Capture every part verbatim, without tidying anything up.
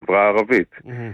החברה הערבית.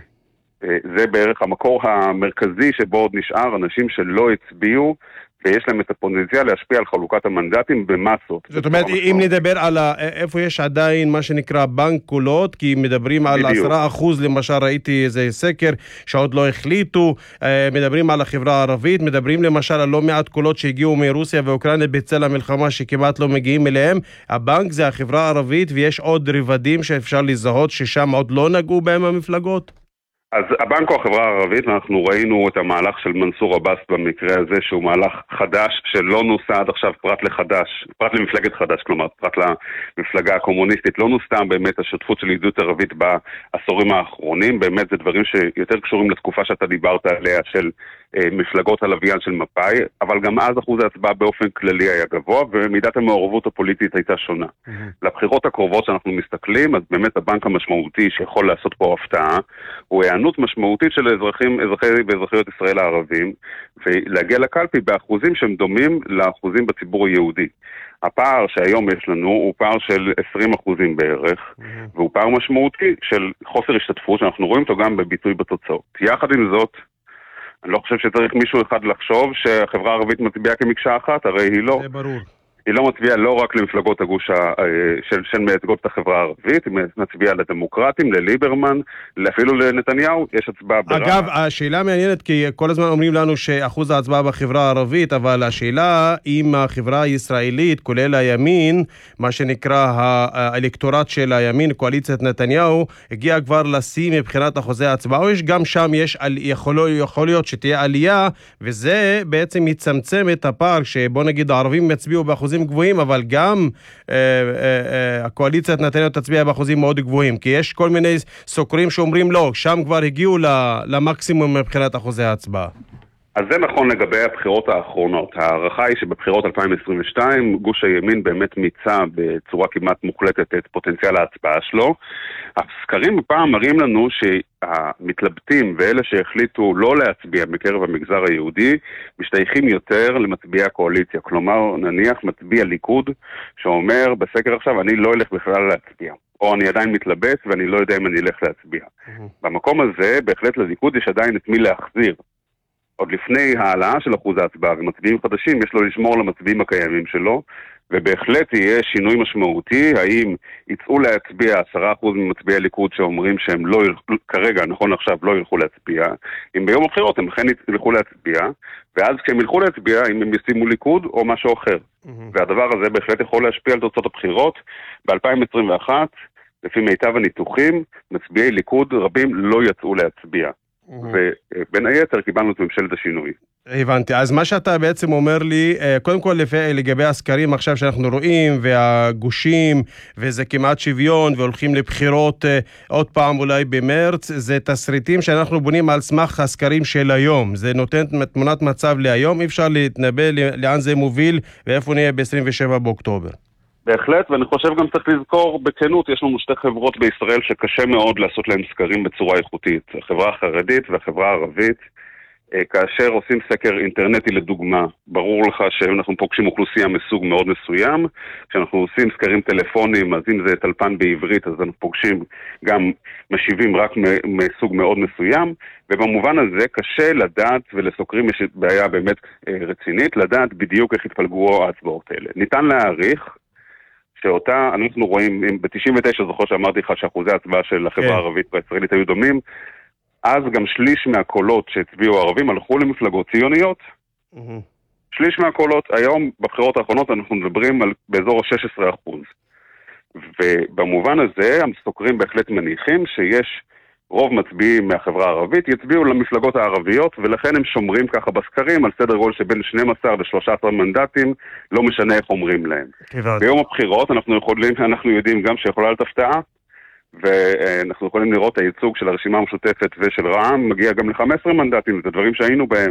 זה בערך המקור המרכזי שבו עוד נשאר אנשים שלא הצביעו, ויש להם את הפוטנציאל להשפיע על חלוקת המנדטים במסות. זאת אומרת, אם נדבר על איפה יש עדיין מה שנקרא בנק קולות, כי מדברים על עשרה אחוז, למשל ראיתי איזה סקר שעוד לא החליטו, מדברים על החברה הערבית, מדברים למשל על לא מעט קולות שהגיעו מרוסיה ואוקראינה בצל המלחמה שכמעט לא מגיעים אליהם. הבנק זה החברה הערבית, ויש עוד רבדים שאפשר לזהות ששם עוד לא נגעו בהם המפלגות? אז הבנק הוא החברה הערבית, ואנחנו ראינו את המהלך של מנסור עבאס במקרה הזה, שהוא מהלך חדש שלא נוסה עד עכשיו פרט לחדש, פרט למפלגת חדש, כלומר פרט למפלגה הקומוניסטית, לא נוסתה באמת השותפות של ידידות ערבית בעשורים האחרונים. באמת זה דברים שיותר קשורים לתקופה שאתה דיברת עליה של אה, מפלגות הלוויין של מפאי, אבל גם אז אחוז ההצבעה באופן כללי היה גבוה, ומידת המעורבות הפוליטית הייתה שונה. Mm-hmm. לבחירות הקרובות שאנחנו מסתכלים, אז באמת הבנק המשמעותי שיכול לעשות פה הפתעה, הוא הענות משמעותית של אזרחים, אזרחי ואזרחיות ישראל הערבים, ולהגיע לקלפי באחוזים שהם דומים לאחוזים בציבור היהודי. הפער שהיום יש לנו הוא פער של עשרים אחוזים בערך, mm-hmm. והוא פער משמעותי של חוסר השתתפות, שאנחנו רואים אותו גם בביטוי בתוצאות. יחד עם זאת, אני לא חושב שצריך מישהו אחד לחשוב שהחברה הערבית מצביעה כמקשה אחת, הרי היא לא. זה ברור. היא לא מצביעה לא רק למפלגות הגוש של, של מייצגות את החברה הערבית, היא מצביעה לדמוקרטים, לליברמן, אפילו לנתניהו, יש הצבעה ברע"מ. אגב, השאלה מעניינת, כי כל הזמן אומרים לנו שאחוז ההצבעה בחברה הערבית, אבל השאלה אם החברה הישראלית, כולל הימין, מה שנקרא האלקטורט של הימין, קואליציית נתניהו, הגיע כבר לשיא מבחינת אחוזי ההצבעה, או יש גם שם, יש, יכול, יכול להיות שתהיה עלייה, וזה בעצם יצמצם את הפער, שבוא נגיד הערבים מצביעו באחוזים גבוהים, אבל גם אה, אה, אה, הקואליציית נתניהו תצביע באחוזים מאוד גבוהים, כי יש כל מיני סוקרים שאומרים לא, שם כבר הגיעו למקסימום מבחינת אחוזי ההצבעה. אז זה נכון לגבי הבחירות האחרונות. הערכה היא שבבחירות אלפיים עשרים ושתיים גוש הימין באמת מיצה בצורה כמעט מוחלטת את פוטנציאל ההצבעה שלו. הסקרים בפעם מראים לנו שהמתלבטים ואלה שהחליטו לא להצביע בקרב המגזר היהודי משתייכים יותר למצביעי הקואליציה. כלומר, נניח מצביע ליכוד שאומר בסקר עכשיו אני לא אלך בכלל להצביע. או אני עדיין מתלבט ואני לא יודע אם אני אלך להצביע. Mm-hmm. במקום הזה בהחלט לליכוד יש עדיין את מי להחזיר. עוד לפני העלאה של אחוז ההצבעה ומצביעים חדשים, יש לו לשמור למצביעים הקיימים שלו, ובהחלט יהיה שינוי משמעותי, האם יצאו להצביע עשרה אחוז ממצביעי ליכוד שאומרים שהם לא ילכו, כרגע, נכון עכשיו, לא ילכו להצביע, אם ביום הבחירות הם אכן ילכו להצביע, ואז כשהם ילכו להצביע, אם הם ישימו ליכוד או משהו אחר. Mm-hmm. והדבר הזה בהחלט יכול להשפיע על תוצאות הבחירות. ב-אלפיים עשרים ואחת, לפי מיטב הניתוחים, מצביעי ליכוד רבים לא יצאו להצביע. ובין היתר קיבלנו את ממשלת השינוי. הבנתי. אז מה שאתה בעצם אומר לי, קודם כל לגבי הסקרים עכשיו שאנחנו רואים, והגושים, וזה כמעט שוויון, והולכים לבחירות עוד פעם אולי במרץ, זה תסריטים שאנחנו בונים על סמך הסקרים של היום. זה נותן תמונת מצב להיום, אי אפשר להתנבא לאן זה מוביל, ואיפה נהיה ב-עשרים ושבעה באוקטובר. בהחלט, ואני חושב גם צריך לזכור בכנות, יש לנו שתי חברות בישראל שקשה מאוד לעשות להם סקרים בצורה איכותית. החברה החרדית והחברה הערבית, כאשר עושים סקר אינטרנטי לדוגמה, ברור לך שאנחנו פוגשים אוכלוסייה מסוג מאוד מסוים, כשאנחנו עושים סקרים טלפונים, אז אם זה טלפן בעברית, אז אנחנו פוגשים גם משיבים רק מסוג מאוד מסוים, ובמובן הזה קשה לדעת, ולסוקרים יש בעיה באמת רצינית, לדעת בדיוק איך התפלגו ההצבעות האלה. ניתן להעריך שאותה, אנחנו רואים, ב-תשעים ותשע זוכר שאמרתי לך שאחוזי ההצבעה של החברה הערבית והישראלית היו דומים, אז גם שליש מהקולות שהצביעו הערבים הלכו למפלגות ציוניות. שליש מהקולות, היום בבחירות האחרונות אנחנו מדברים על באזור ה-שש עשרה אחוז. ובמובן הזה המסוקרים בהחלט מניחים שיש רוב מצביעים מהחברה הערבית יצביעו למפלגות הערביות, ולכן הם שומרים ככה בסקרים על סדר גודל שבין שנים עשר ו-שלושה עשר מנדטים, לא משנה איך אומרים להם. כבוד. ביום הבחירות אנחנו יכולים, אנחנו יודעים גם שיכולה להיות הפתעה, ואנחנו יכולים לראות הייצוג של הרשימה המשותפת ושל רע"מ מגיע גם ל-חמישה עשר מנדטים, זה דברים שהיינו בהם.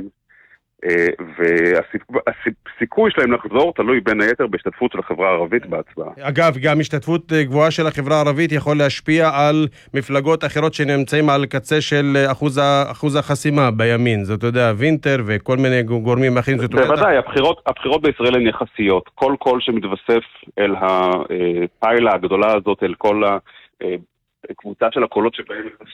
והסיכוי שלהם לחזור תלוי בין היתר בהשתתפות של החברה הערבית בהצבעה. אגב, גם השתתפות גבוהה של החברה הערבית יכול להשפיע על מפלגות אחרות שנמצאים על קצה של אחוז, אחוז החסימה בימין. זאת יודע, וינטר וכל מיני גורמים אחרים. בוודאי, הבחירות, הבחירות בישראל הן יחסיות. כל קול שמתווסף אל הפיילה הגדולה הזאת, אל כל הקבוצה של הקולות שבהם